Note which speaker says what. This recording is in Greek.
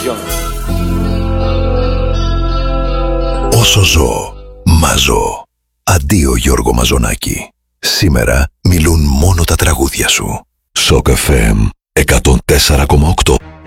Speaker 1: γιο.
Speaker 2: Όσο ζω, μαζώ. Αντίο Γιώργο Μαζονάκη. Σήμερα μιλούν μόνο τα τραγούδια σου. Σοκ FM 104,8.